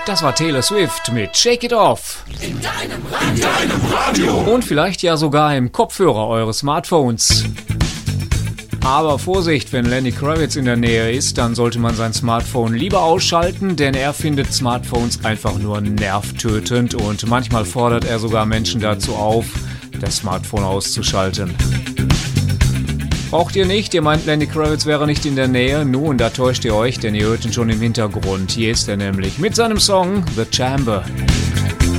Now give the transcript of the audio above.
Das war Taylor Swift mit Shake It Off. In deinem Radio. Und vielleicht ja sogar im Kopfhörer eures Smartphones. Aber Vorsicht, wenn Lenny Kravitz in der Nähe ist, dann sollte man sein Smartphone lieber ausschalten, denn er findet Smartphones einfach nur nervtötend und manchmal fordert er sogar Menschen dazu auf, das Smartphone auszuschalten. Braucht ihr nicht, ihr meint Lenny Kravitz wäre nicht in der Nähe? Nun, da täuscht ihr euch, denn ihr hört ihn schon im Hintergrund. Hier ist er nämlich mit seinem Song The Chamber.